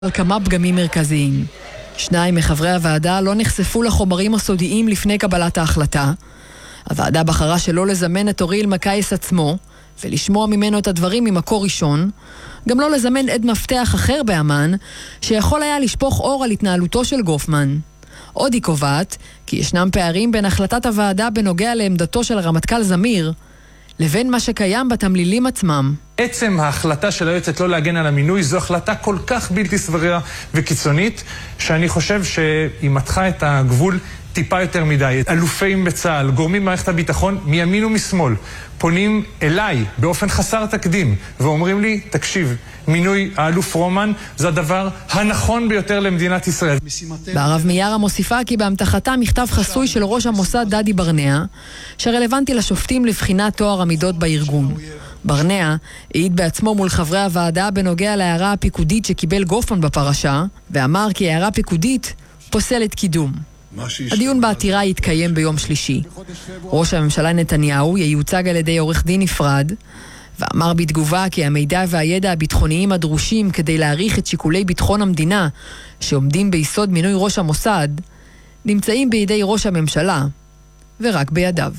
על כמה פגמים מרכזיים. 2 מחברי הוועדה לא נחשפו לחומרים הסודיים לפני קבלת ההחלטה. הוועדה בחרה שלא לזמן את אוריאל מקייס עצמו, ולשמוע ממנו את הדברים ממקור ראשון, גם לא לזמן עד מפתח אחר באמן, שיכול היה לשפוך אור על התנהלותו של גופמן. עוד היא קובעת כי ישנם פערים בין החלטת הוועדה בנוגע לעמדתו של הרמטכ"ל זמיר, לבין מה שקיים בתמלילים עצמם. עצם ההחלטה של היועצת לא להגן על המינוי זו החלטה כל כך בלתי סבירה וקיצונית, שאני חושב שהיא מתחה את הגבול טיפה יותר מדי. אלופים בצה"ל, גורמים במערכת הביטחון מימין ומשמאל, פונים אליי באופן חסר תקדים ואומרים לי, תקשיב, מינוי האלוף רומן זה הדבר הנכון ביותר למדינת ישראל. בערב מיארה מוסיפה כי בהמתחתה מכתב חסוי של ראש המוסד דדי ברנע, שרלוונטי לשופטים לבחינת תואר עמידות בארגון. ברנע העיד בעצמו מול חברי הוועדה בנוגע להערה הפיקודית שקיבל גופמן בפרשה, ואמר כי הערה פיקודית פוסלת קידום. הדיון בעתירה יתקיים ביום שלישי. ראש הממשלה נתניהו ייוצג על ידי עורך דין נפרד, ואמר בתגובה כי המידע והידע הביטחוניים הדרושים כדי להעריך את שיקולי ביטחון המדינה שעומדים ביסוד מינוי ראש המוסד נמצאים בידי ראש הממשלה ורק בידיו.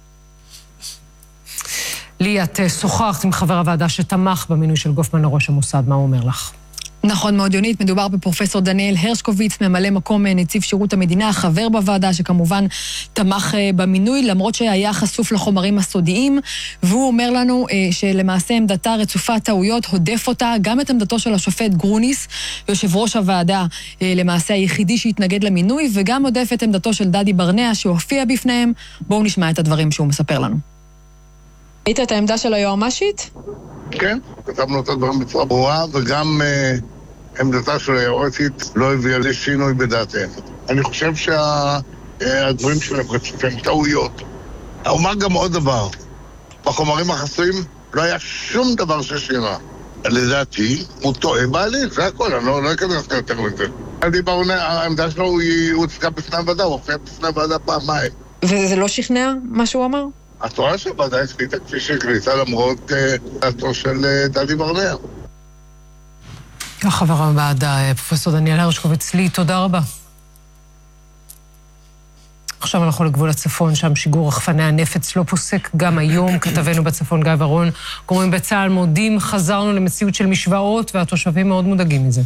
לי, את שוחחת עם חבר הוועדה שתמך במינוי של גופמן לראש המוסד, מה הוא אומר לך? נכון מאוד יונית, מדובר בפרופסור דניאל הרשקוביץ, ממלא מקום נציב שירות המדינה, חבר בוועדה שכמובן תמך במינוי, למרות שהיה חשוף לחומרים הסודיים, והוא אומר לנו שלמעשה עמדתה רצופה טעויות, הודף אותה, גם את עמדתו של השופט גרוניס, יושב ראש הוועדה למעשה היחידי שהתנגד למינוי, וגם הודף את עמדתו של דדי ברנע שהופיע בפניהם. בואו נשמע את הדברים שהוא מספר לנו. ראית את העמדה של היועמ"שית? כן, כתבנו את הדברים בצורה ברורה, וגם עמדתה של היועצת לא הביאה לשינוי בדעתנו. אני חושב שהדברים שלהם רצופים טעויות. אומר גם עוד דבר, בחומרים החסויים לא היה שום דבר ששינה. לדעתי, הוא טועה בהליך, זה הכל, אני לא אכנס יותר לזה. דדי ברנע, העמדה שלו היא הוצגה בפני הוועדה, הוא הופיע בפני הוועדה פעמיים. וזה לא שכנע מה שהוא אמר? התורה שהוועדה החליטה כפי שהחליטה למרות דעתו של דדי ברנע. חבר הוועדה, פרופסור דניאל הרשקוביץ, לי, תודה רבה. עכשיו אנחנו לגבול הצפון, שם שיגור רחפני הנפץ לא פוסק גם היום. כתבנו בצפון גיא ורון, גורמים בצה"ל מודים, חזרנו למציאות של משוואות, והתושבים מאוד מודאגים מזה.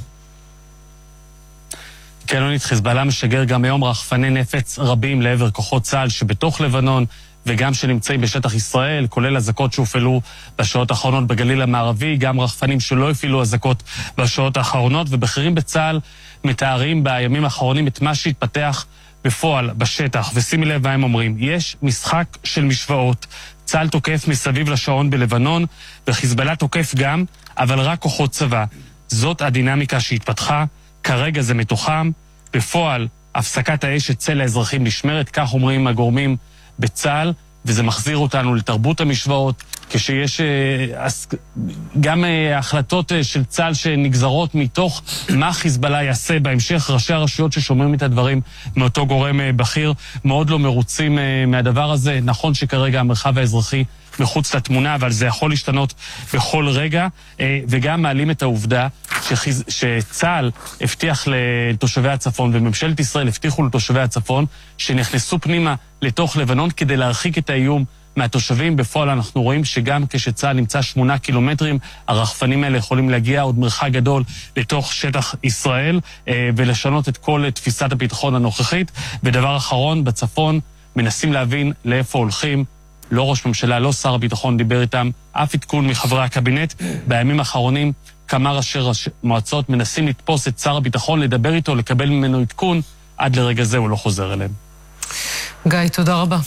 כן, יונית, חיזבאללה משגר גם היום רחפני נפץ רבים לעבר כוחות צה"ל שבתוך לבנון, וגם שנמצאים בשטח ישראל, כולל אזעקות שהופעלו בשעות האחרונות בגליל המערבי, גם רחפנים שלא הפעילו אזעקות בשעות האחרונות, ובכירים בצה"ל מתארים בימים האחרונים את מה שהתפתח בפועל בשטח. ושימי לב מה הם אומרים, יש משחק של משוואות. צה"ל תוקף מסביב לשעון בלבנון, וחיזבאללה תוקף גם, אבל רק כוחות צבא. זאת הדינמיקה שהתפתחה, כרגע זה מתוחם, בפועל הפסקת האש אצל האזרחים נשמרת, כך אומרים הגורמים בצה"ל, וזה מחזיר אותנו לתרבות המשוואות, כשיש גם החלטות של צה"ל שנגזרות מתוך מה חיזבאללה יעשה בהמשך. ראשי הרשויות ששומעים את הדברים מאותו גורם בכיר מאוד לא מרוצים מהדבר הזה. נכון שכרגע המרחב האזרחי מחוץ לתמונה, אבל זה יכול להשתנות בכל רגע, וגם מעלים את העובדה שצה"ל הבטיח לתושבי הצפון, וממשלת ישראל הבטיחו לתושבי הצפון, שנכנסו פנימה לתוך לבנון כדי להרחיק את האיום מהתושבים. בפועל אנחנו רואים שגם כשצה"ל נמצא 8 קילומטרים, הרחפנים האלה יכולים להגיע עוד מרחק גדול לתוך שטח ישראל, ולשנות את כל תפיסת הביטחון הנוכחית. ודבר אחרון, בצפון מנסים להבין לאיפה הולכים, לא ראש ממשלה, לא שר הביטחון דיבר איתם, אף עדכון מחברי הקבינט. בימים האחרונים כמה ראשי מועצות מנסים לתפוס את שר הביטחון, לדבר איתו, לקבל ממנו עדכון, עד לרגע זה הוא לא חוזר אליהם. גיא, תודה רבה.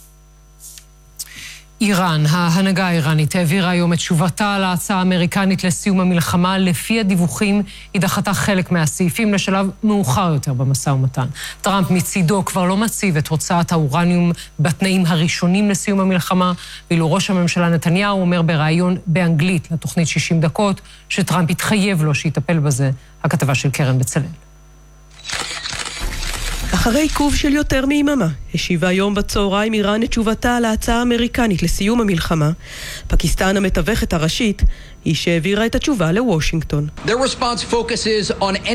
איראן, ההנהגה האיראנית העבירה היום את תשובתה על ההצעה האמריקנית לסיום המלחמה. לפי הדיווחים היא דחתה חלק מהסעיפים לשלב מאוחר יותר במשא ומתן. טראמפ מצידו כבר לא מציב את הוצאת האורניום בתנאים הראשונים לסיום המלחמה, ואילו ראש הממשלה נתניהו אומר בראיון באנגלית לתוכנית 60 דקות שטראמפ התחייב לו שיטפל בזה. הכתבה של קרן בצלאל. אחרי עיכוב של יותר מיממה, השיבה היום בצהריים איראן את תשובתה על ההצעה האמריקנית לסיום המלחמה. פקיסטן המתווכת הראשית היא שהעבירה את התשובה לוושינגטון. Their response focuses on